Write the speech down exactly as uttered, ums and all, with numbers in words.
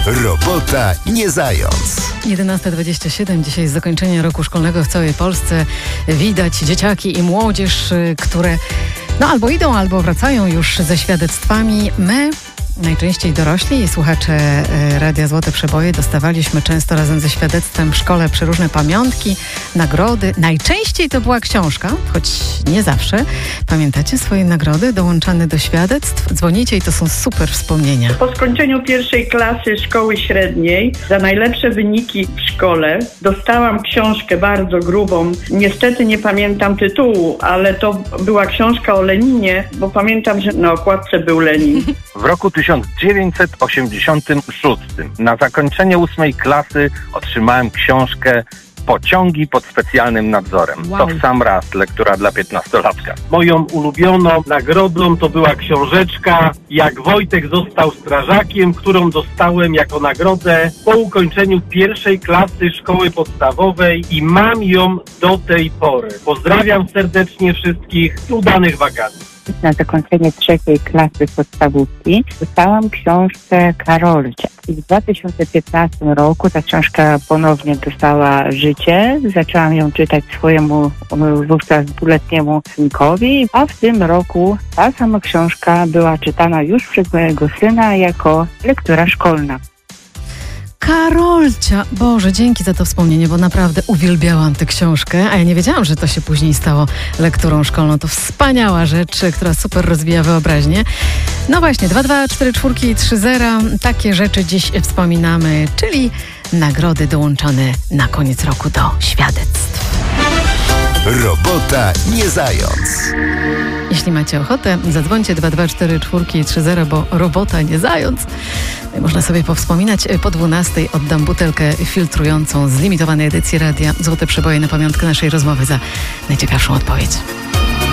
Robota nie zając. jedenasta dwadzieścia siedem. Dzisiaj z zakończenia roku szkolnego w całej Polsce widać dzieciaki i młodzież, które no albo idą, albo wracają już ze świadectwami. My, najczęściej dorośli i słuchacze Radia Złote Przeboje, dostawaliśmy często razem ze świadectwem w szkole przeróżne pamiątki, nagrody. Najczęściej to była książka, choć nie zawsze. Pamiętacie swoje nagrody dołączane do świadectw? Dzwonicie i to są super wspomnienia. Po skończeniu pierwszej klasy szkoły średniej za najlepsze wyniki w szkole dostałam książkę bardzo grubą. Niestety nie pamiętam tytułu, ale to była książka o Leninie, bo pamiętam, że na okładce był Lenin. W roku tysiąc dziewięćset osiemdziesiątym szóstym na zakończenie ósmej klasy otrzymałem książkę Pociągi pod specjalnym nadzorem. Wow. To w sam raz lektura dla piętnastolatka. Moją ulubioną nagrodą to była książeczka Jak Wojtek został strażakiem, którą dostałem jako nagrodę po ukończeniu pierwszej klasy szkoły podstawowej i mam ją do tej pory. Pozdrawiam serdecznie wszystkich, udanych wakacji. Na zakończenie trzeciej klasy podstawówki dostałam książkę Karolcia. I w dwa tysiące piętnastym roku ta książka ponownie dostała życie. Zaczęłam ją czytać swojemu wówczas dwuletniemu synkowi, a w tym roku ta sama książka była czytana już przez mojego syna jako lektura szkolna. Karolcia! Boże, dzięki za to wspomnienie, bo naprawdę uwielbiałam tę książkę, a ja nie wiedziałam, że to się później stało lekturą szkolną. To wspaniała rzecz, która super rozwija wyobraźnię. No właśnie, dwa dwa cztery cztery trzy zero. Takie rzeczy dziś wspominamy, czyli nagrody dołączone na koniec roku do świadectw. Robota nie zając. Jeśli macie ochotę, zadzwońcie dwa dwa cztery cztery trzy zero, bo robota nie zając. Można sobie powspominać. Po dwunastej oddam butelkę filtrującą z limitowanej edycji Radia Złote Przeboje na pamiątkę naszej rozmowy za najciekawszą odpowiedź.